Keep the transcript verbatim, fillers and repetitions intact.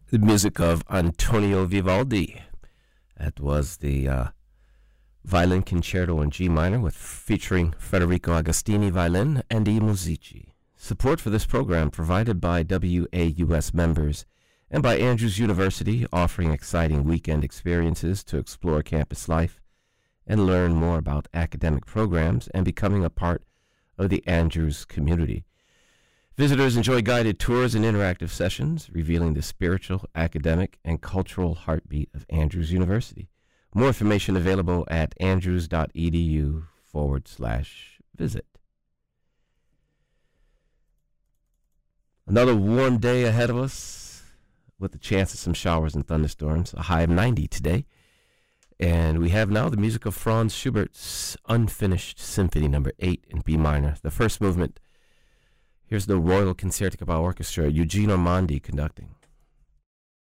the music of Antonio Vivaldi. That was the uh, Violin Concerto in G minor with featuring Federico Agostini violin and I Musici. Support for this program provided by W A U S members and by Andrews University, offering exciting weekend experiences to explore campus life and learn more about academic programs and becoming a part of the Andrews community. Visitors enjoy guided tours and interactive sessions revealing the spiritual, academic, and cultural heartbeat of Andrews University. More information available at andrews.edu forward slash visit. Another warm day ahead of us with the chance of some showers and thunderstorms, a high of ninety today. And we have now the music of Franz Schubert's Unfinished Symphony number eight in B minor, the first movement. Here's the Royal Concertgebouw Orchestra, Eugene Ormandy conducting.